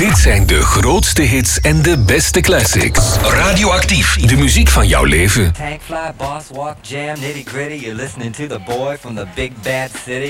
Dit zijn de grootste hits en de beste classics. Radioactief, de muziek van jouw leven. Tank fly, boss walk, jam, nitty gritty. You're listening to the boy from the big bad city.